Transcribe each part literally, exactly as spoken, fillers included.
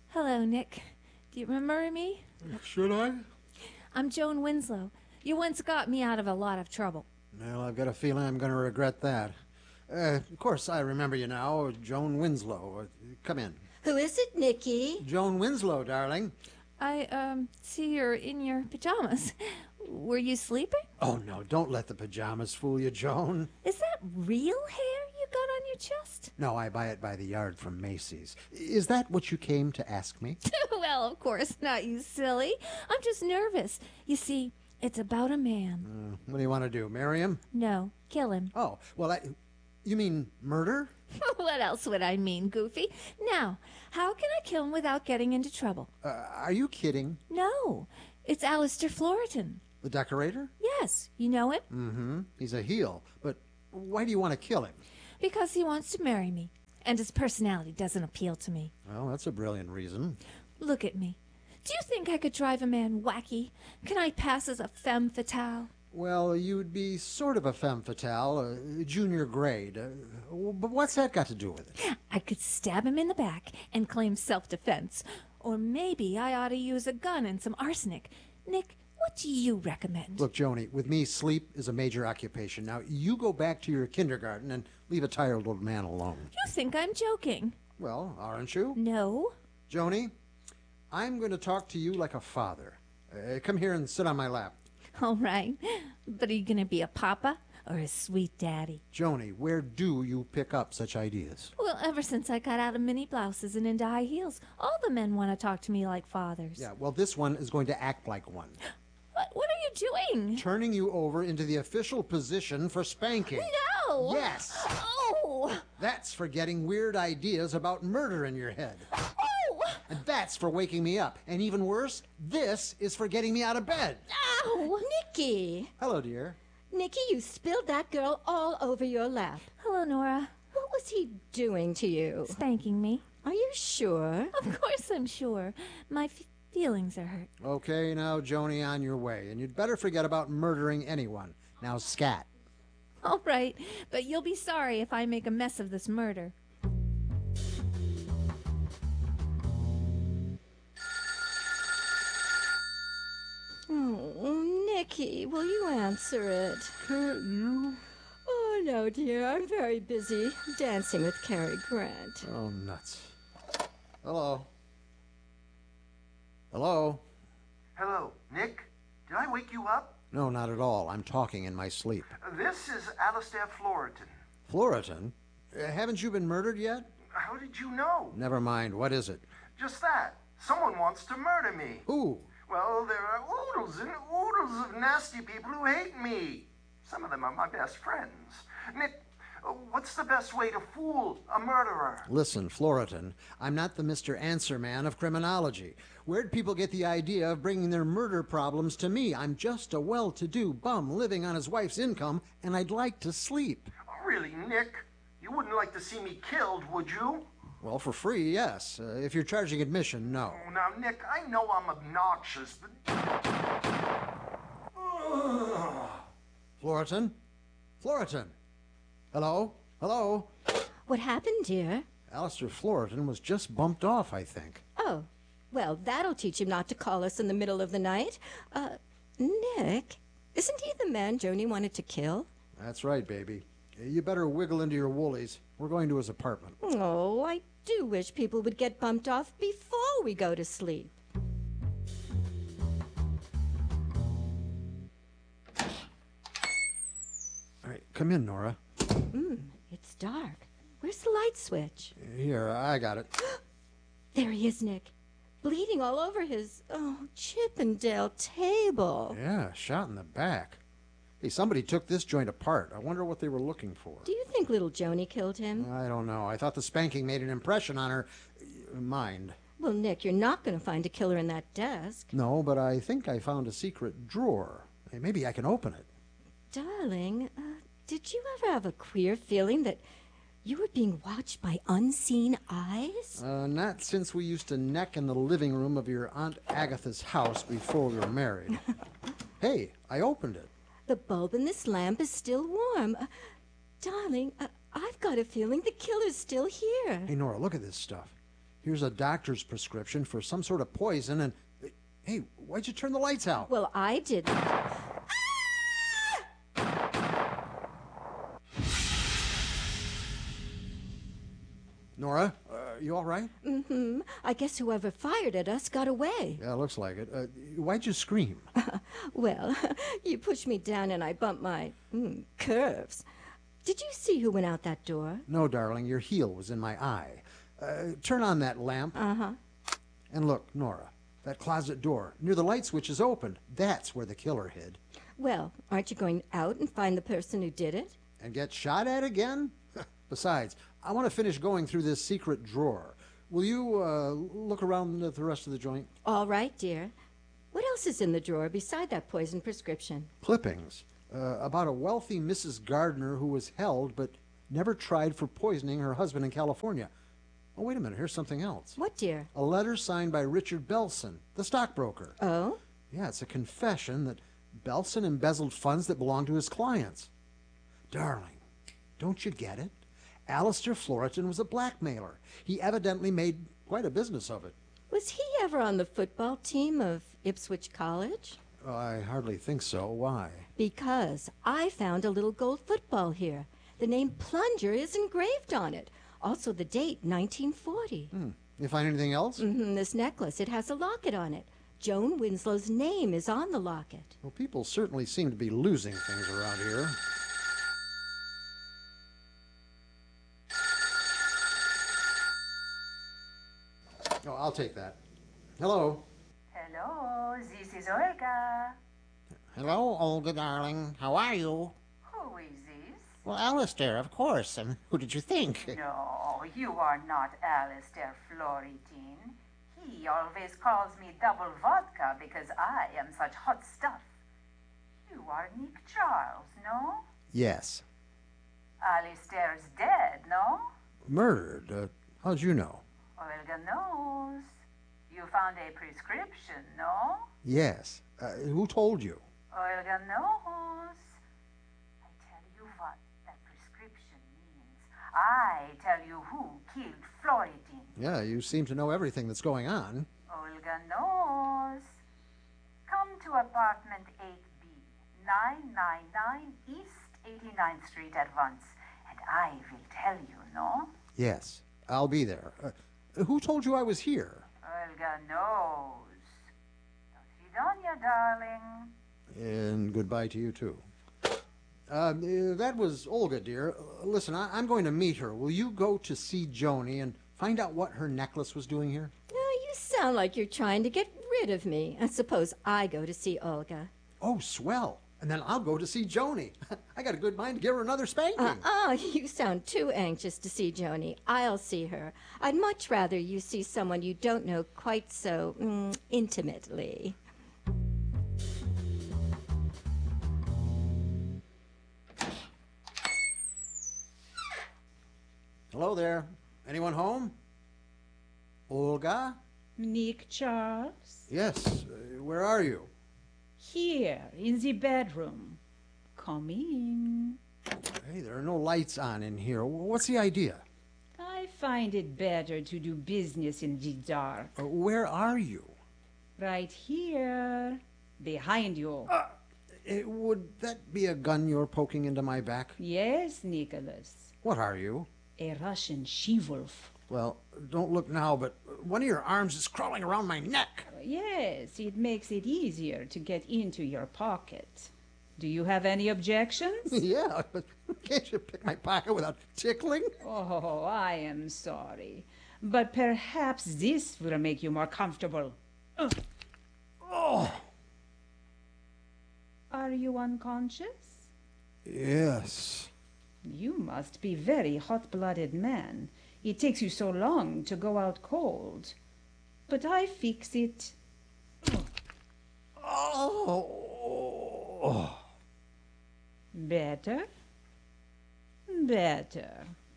Hello, Nick. Do you remember me? Should I? I'm Joan Winslow. You once got me out of a lot of trouble. Well, I've got a feeling I'm going to regret that. Uh, of course, I remember you now, Joan Winslow. Uh, come in. Who is it, Nicky? Joan Winslow, darling. I, um, see you're in your pajamas. Were you sleeping? Oh, no, don't let the pajamas fool you, Joan. Is that real hair you got on your chest? No, I buy it by the yard from Macy's. Is that what you came to ask me? Well, of course not, you silly. I'm just nervous. You see, it's about a man. Uh, what do you want to do, marry him? No, kill him. Oh, well, I... You mean murder? What else would I mean, Goofy? Now, how can I kill him without getting into trouble? Uh, are you kidding? No, it's Alistair Floriton. The decorator? Yes, you know him? Mm-hmm. He's a heel. But why do you want to kill him? Because he wants to marry me, and his personality doesn't appeal to me. Well, that's a brilliant reason. Look at me. Do you think I could drive a man wacky? Can I pass as a femme fatale? Well, you'd be sort of a femme fatale, uh, junior grade. Uh, but what's that got to do with it? I could stab him in the back and claim self-defense. Or maybe I ought to use a gun and some arsenic. Nick, what do you recommend? Look, Joni, with me, sleep is a major occupation. Now, you go back to your kindergarten and leave a tired old man alone. You think I'm joking? Well, aren't you? No. Joni, I'm going to talk to you like a father. Uh, come here and sit on my lap. All right. But are you going to be a papa or a sweet daddy? Joni, where do you pick up such ideas? Well, ever since I got out of mini blouses and into high heels, all the men want to talk to me like fathers. Yeah, well, this one is going to act like one. What, what are you doing? Turning you over into the official position for spanking. No! Yes! Oh! That's for getting weird ideas about murder in your head. Oh! And that's for waking me up. And even worse, this is for getting me out of bed. Ow! Nicky! Hello, dear. Nicky, you spilled that girl all over your lap. Hello, Nora. What was he doing to you? Spanking me. Are you sure? Of course I'm sure. My f- feelings are hurt. Okay, now, Joni, on your way. And you'd better forget about murdering anyone. Now, scat. All right, but you'll be sorry if I make a mess of this murder. Oh, Nicky, will you answer it? Can't you? Oh, no, dear. I'm very busy dancing with Cary Grant. Oh, nuts. Hello. Hello? Hello, Nick? Did I wake you up? No, not at all. I'm talking in my sleep. This is Alistair Floriton. Floriton? Uh, haven't you been murdered yet? How did you know? Never mind. What is it? Just that. Someone wants to murder me. Who? Well, there are oodles and oodles of nasty people who hate me. Some of them are my best friends. Nick, uh, what's the best way to fool a murderer? Listen, Floriton, I'm not the Mister Answer Man of criminology. Where'd people get the idea of bringing their murder problems to me? I'm just a well-to-do bum living on his wife's income, and I'd like to sleep. Oh, really, Nick? You wouldn't like to see me killed, would you? Well, for free, yes. Uh, if you're charging admission, no. Oh, now, Nick, I know I'm obnoxious, but... Floriton? Floriton? Hello? Hello? What happened, dear? Alistair Floriton was just bumped off, I think. Oh, well, that'll teach him not to call us in the middle of the night. Uh, Nick, isn't he the man Joni wanted to kill? That's right, baby. You better wiggle into your woolies. We're going to his apartment. Oh, I do wish people would get bumped off before we go to sleep. All right, come in, Nora. Hmm, it's dark. Where's the light switch? Here, I got it. There he is, Nick. Bleeding all over his, oh, Chippendale table. Yeah, shot in the back. Hey, somebody took this joint apart. I wonder what they were looking for. Do you think little Joni killed him? I don't know. I thought the spanking made an impression on her uh, mind. Well, Nick, you're not going to find a killer in that desk. No, but I think I found a secret drawer. Hey, maybe I can open it. Darling, uh, did you ever have a queer feeling that you were being watched by unseen eyes? Uh, not since we used to neck in the living room of your Aunt Agatha's house before we were married. Hey, I opened it. The bulb in this lamp is still warm. Uh, darling, uh, I've got a feeling the killer's still here. Hey, Nora, look at this stuff. Here's a doctor's prescription for some sort of poison, and... Hey, why'd you turn the lights out? Well, I didn't. Nora, uh, you all right? Mm-hmm. I guess whoever fired at us got away. Yeah, looks like it. Uh, why'd you scream? Well, you pushed me down and I bumped my mm, curves. Did you see who went out that door? No, darling, your heel was in my eye. Uh, turn on that lamp. Uh-huh. And look, Nora, that closet door near the light switch is open. That's where the killer hid. Well, aren't you going out and find the person who did it? And get shot at again? Besides, I want to finish going through this secret drawer. Will you uh, look around at the rest of the joint? All right, dear. What else is in the drawer beside that poison prescription? Clippings. Uh, about a wealthy Missus Gardner who was held but never tried for poisoning her husband in California. Oh, wait a minute. Here's something else. What, dear? A letter signed by Richard Belson, the stockbroker. Oh? Yeah, it's a confession that Belson embezzled funds that belonged to his clients. Darling, don't you get it? Alistair Floriton was a blackmailer. He evidently made quite a business of it. Was he ever on the football team of Ipswich College? Oh, I hardly think so. Why? Because I found a little gold football here. The name Plunger is engraved on it. Also the date, nineteen forty. Hmm. You find anything else? Mm-hmm, this necklace, it has a locket on it. Joan Winslow's name is on the locket. Well, people certainly seem to be losing things around here. Oh, I'll take that. Hello. Hello, this is Olga. Hello, Olga, darling. How are you? Who is this? Well, Alistair, of course. And who did you think? No, you are not Alistair Floritin. He always calls me double vodka because I am such hot stuff. You are Nick Charles, no? Yes. Alistair's dead, no? Murdered? Uh, how'd you know? Olga knows. You found a prescription, no? Yes. Uh, who told you? Olga knows. I tell you what that prescription means. I tell you who killed Floritin. Yeah, you seem to know everything that's going on. Olga knows. Come to apartment eight B, nine ninety-nine East eighty-ninth Street at once, and I will tell you, no? Yes, I'll be there. Uh, who told you I was here? Olga knows. До свидания, darling. And goodbye to you, too. Uh, uh, that was Olga, dear. Uh, listen, I- I'm going to meet her. Will you go to see Joni and find out what her necklace was doing here? Oh, you sound like you're trying to get rid of me. I suppose I go to see Olga. Oh, swell. And then I'll go to see Joni. I got a good mind to give her another spanking. Uh-uh, you sound too anxious to see Joni. I'll see her. I'd much rather you see someone you don't know quite so mm, intimately. Hello there. Anyone home? Olga? Nick Charles? Yes. Uh, where are you? Here, in the bedroom. Come in. Hey, there are no lights on in here. What's the idea? I find it better to do business in the dark. Uh, where are you? Right here, behind you. Uh, it, would that be a gun you're poking into my back? Yes, Nicholas. What are you? A Russian she-wolf. Well, don't look now, but one of your arms is crawling around my neck. Yes, it makes it easier to get into your pocket. Do you have any objections? Yeah, but can't you pick my pocket without tickling? Oh, I am sorry. But perhaps this will make you more comfortable. Ugh. Oh, Are you unconscious? yes. You must be very hot-blooded man. It takes you so long to go out cold. But I fix it. Oh. Better? Better.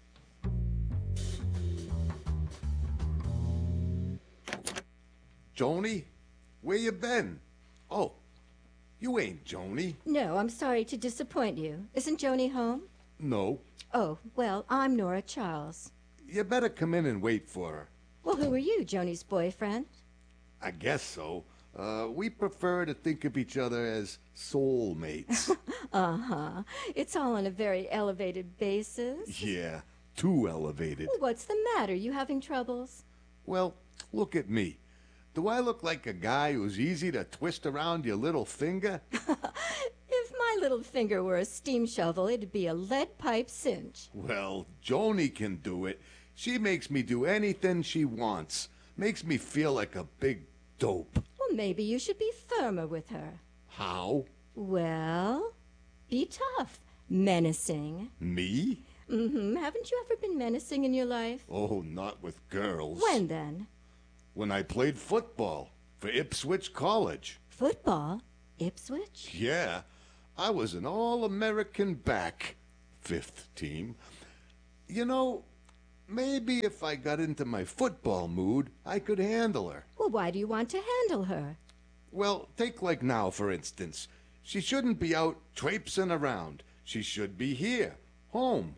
Joni? Where you been? Oh, you ain't Joni. No, I'm sorry to disappoint you. Isn't Joni home? No. Oh, well, I'm Nora Charles. You better come in and wait for her. Well, who are you, Joni's boyfriend? I guess so. Uh, we prefer to think of each other as soulmates. Uh-huh. It's all on a very elevated basis. Yeah, too elevated. Well, what's the matter? You having troubles? Well, look at me. Do I look like a guy who's easy to twist around your little finger? If my little finger were a steam shovel, it'd be a lead pipe cinch. Well, Joni can do it. She makes me do anything she wants. Makes me feel like a big dope. Well, maybe you should be firmer with her. How? Well, be tough. Menacing. Me? Mm-hmm. Haven't you ever been menacing in your life? Oh, not with girls. When then? When I played football for Ipswich College. Football? Ipswich? Yeah, I was an All-American back, fifth team. You know, maybe if I got into my football mood, I could handle her. Well, why do you want to handle her? Well, take like now, for instance. She shouldn't be out traipsing around. She should be here, home.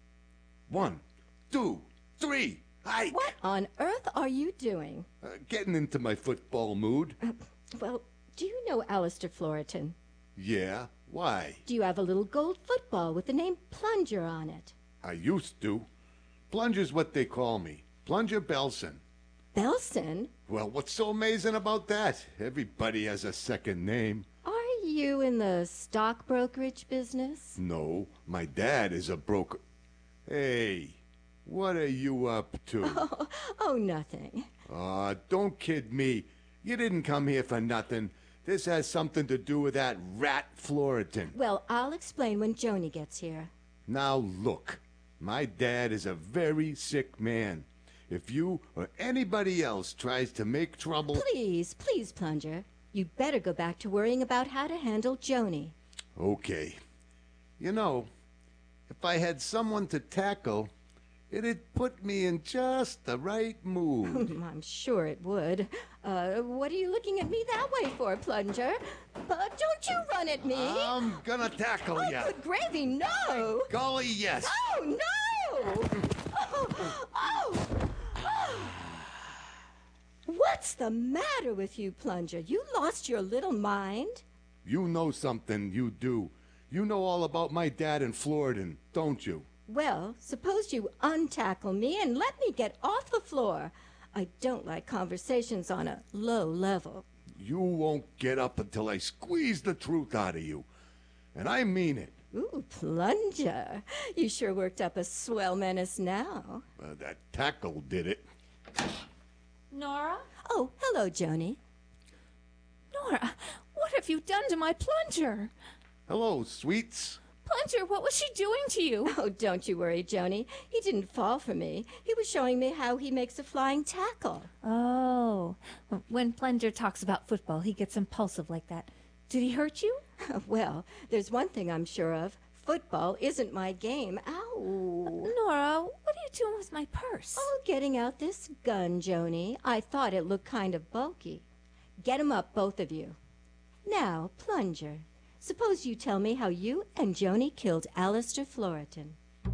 One, two, three, hike! What on earth are you doing? Uh, getting into my football mood. Uh, well, do you know Alistair Floriton? Yeah, why? Do you have a little gold football with the name Plunger on it? I used to. Plunger's what they call me. Plunger Belson. Belson? Well, what's so amazing about that? Everybody has a second name. Are you in the stock brokerage business? No, my dad is a broker. Hey, what are you up to? Oh, oh nothing. Aw, uh, don't kid me. You didn't come here for nothing. This has something to do with that rat Floriton. Well, I'll explain when Joni gets here. Now look, my dad is a very sick man. If you or anybody else tries to make trouble... Please, please, Plunger. You'd better go back to worrying about how to handle Joni. Okay. You know, if I had someone to tackle, it'd put me in just the right mood. I'm sure it would. Uh, what are you looking at me that way for, Plunger? Uh, don't you run at me! I'm gonna tackle oh, ya. Good gravy, no! Golly, yes. Oh, no! Oh, oh, oh. What's the matter with you, Plunger? You lost your little mind? You know something, you do. You know all about my dad in Floridan, don't you? Well, suppose you untackle me and let me get off the floor. I don't like conversations on a low level. You won't get up until I squeeze the truth out of you. And I mean it. Ooh, Plunger. You sure worked up a swell menace now. Uh, that tackle did it. Nora? Oh, hello, Joni. Nora, what have you done to my Plunger? Hello, sweets. Plunger, what was she doing to you? Oh, don't you worry, Joni. He didn't fall for me. He was showing me how he makes a flying tackle. Oh, when Plunger talks about football, he gets impulsive like that. Did he hurt you? Well, there's one thing I'm sure of. Football isn't my game. Ow. Nora, what are you doing with my purse? Oh, getting out this gun, Joni. I thought it looked kind of bulky. Get 'em up, both of you. Now, Plunger, suppose you tell me how you and Joni killed Alistair Floriton.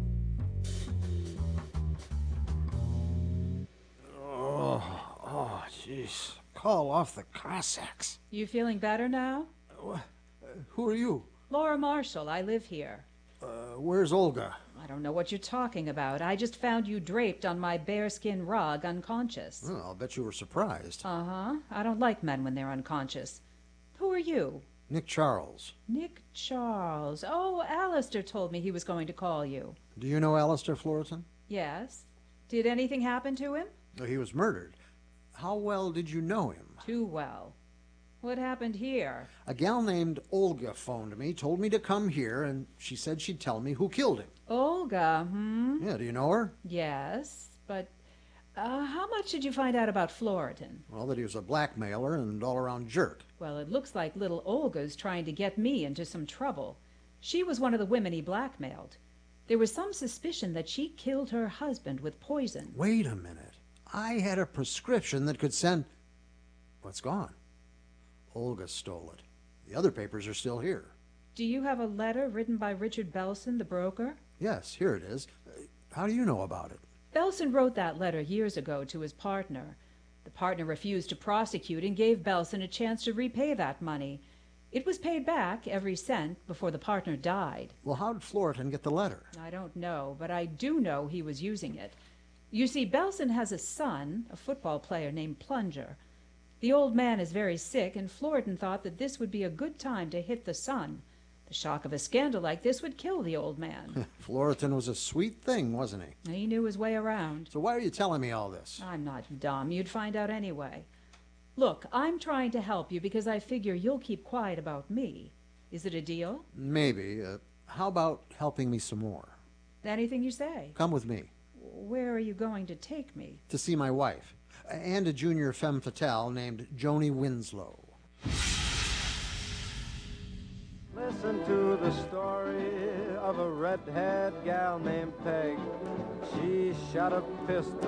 Oh, oh, jeez. Call off the Cossacks. You feeling better now? Uh, who are you? Laura Marshall, I live here. Uh, where's Olga? I don't know what you're talking about. I just found you draped on my bearskin rug, unconscious. Well, I'll bet you were surprised. Uh-huh. I don't like men when they're unconscious. Who are you? Nick Charles. Nick Charles. Oh, Alistair told me he was going to call you. Do you know Alistair Floriton? Yes. Did anything happen to him? No, he was murdered. How well did you know him? Too well. What happened here? A gal named Olga phoned me, told me to come here, and she said she'd tell me who killed him. Olga, hmm? Yeah, do you know her? Yes, but uh, how much did you find out about Floriton? Well, that he was a blackmailer and all-around jerk. Well, it looks like little Olga's trying to get me into some trouble. She was one of the women he blackmailed. There was some suspicion that she killed her husband with poison. Wait a minute. I had a prescription that could send... What's gone? Olga stole it. The other papers are still here. Do you have a letter written by Richard Belson, the broker? Yes, here it is. Uh, How do you know about it? Belson wrote that letter years ago to his partner. The partner refused to prosecute and gave Belson a chance to repay that money. It was paid back, every cent, before the partner died. Well, how did Floritan get the letter? I don't know, but I do know he was using it. You see, Belson has a son, a football player named Plunger. The old man is very sick, and Floritan thought that this would be a good time to hit the son. The shock of a scandal like this would kill the old man. Floritan was a sweet thing, wasn't he? He knew his way around. So why are you telling me all this? I'm not dumb. You'd find out anyway. Look, I'm trying to help you because I figure you'll keep quiet about me. Is it a deal? Maybe. Uh, how about helping me some more? Anything you say. Come with me. Where are you going to take me? To see my wife, and a junior femme fatale named Joni Winslow. Listen to the story of a red-haired gal named Peg. She shot a pistol